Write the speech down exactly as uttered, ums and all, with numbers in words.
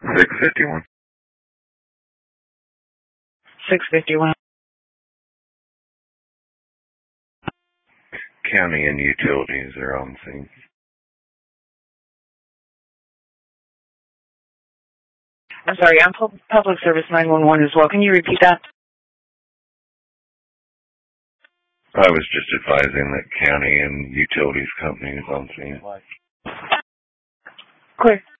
six fifty-one. six fifty-one. County and utilities are on scene. I'm sorry, I'm Pu- Public Service nine one one as well. Can you repeat that? I was just advising that county and utilities company is on scene. Clear.